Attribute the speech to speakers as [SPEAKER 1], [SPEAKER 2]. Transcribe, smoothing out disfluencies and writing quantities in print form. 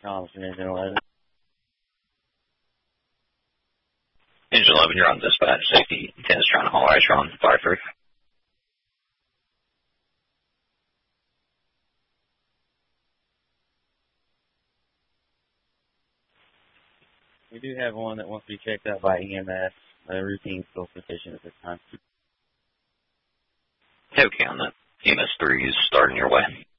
[SPEAKER 1] Robinson, Engine 11.
[SPEAKER 2] Engine 11, you're on dispatch. Safety 10 is trying to haul ice on Fireproof.
[SPEAKER 1] We do have one that wants to be checked out by EMS. Routine's still sufficient at this time.
[SPEAKER 2] Okay on that. EMS 3 is starting your way.